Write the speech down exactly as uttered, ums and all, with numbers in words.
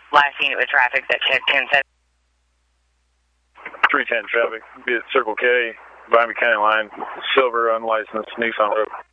Last unit with traffic that checked ten seven. three ten traffic, be at Circle K, Miami County line, silver unlicensed Nissan Rogue.